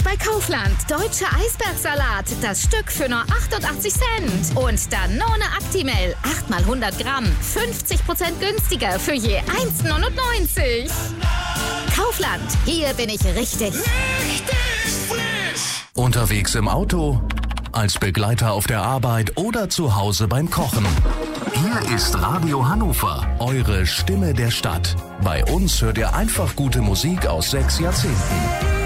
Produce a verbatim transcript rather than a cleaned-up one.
bei Kaufland. Deutscher Eisbergsalat. Das Stück für nur achtundachtzig Cent. Und Danone Actimel. acht mal hundert Gramm. fünfzig Prozent günstiger für je eins neunundneunzig. Kaufland. Hier bin ich richtig. Richtig frisch! Unterwegs im Auto, als Begleiter auf der Arbeit oder zu Hause beim Kochen. Hier ist Radio Hannover, eure Stimme der Stadt. Bei uns hört ihr einfach gute Musik aus sechs Jahrzehnten.